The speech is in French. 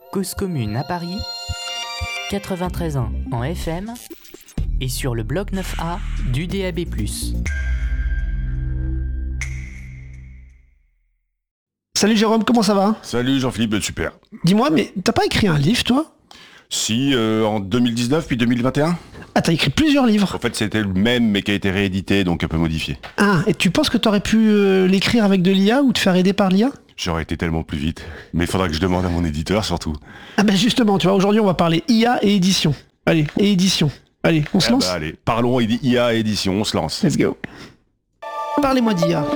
Cause commune à Paris, 93.1 en FM et sur le bloc 9A du DAB+. Salut Jérôme, comment ça va ? Salut Jean-Philippe, super. Dis-moi, mais t'as pas écrit un livre, toi ? Si, en 2019 puis 2021. Ah, t'as écrit plusieurs livres. En fait, c'était le même, mais qui a été réédité, donc un peu modifié. Ah, et tu penses que t'aurais pu l'écrire avec de l'IA ou te faire aider par l'IA ? J'aurais été tellement plus vite. Mais il faudra que je demande à mon éditeur, surtout. Ah ben justement, tu vois, aujourd'hui on va parler IA et édition. Allez, et édition. Allez, on se lance ? Allez, parlons IA édition, on se lance. Let's go. Parlez-moi d'IA.